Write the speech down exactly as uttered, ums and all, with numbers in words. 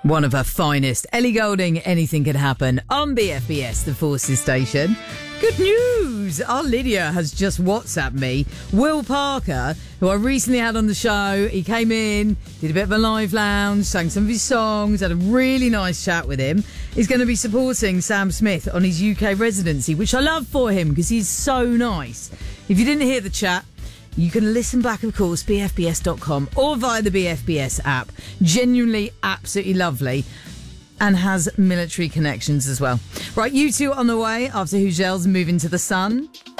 One of her finest. Ellie Goulding, Anything Can Happen on B F B S, the Forces station. Good news! Our Lydia has just WhatsApped me. Will Parker, who I recently had on the show, he came in, did a bit of a live lounge, sang some of his songs, had a really nice chat with him. He's going to be supporting Sam Smith on his U K residency, which I love for him because he's so nice. If you didn't hear the chat, you can listen back, of course, b f b s dot com or via the B F B S app. Genuinely, absolutely lovely. And has military connections as well. Right, you two on the way after Hugel's Moving to the Sun.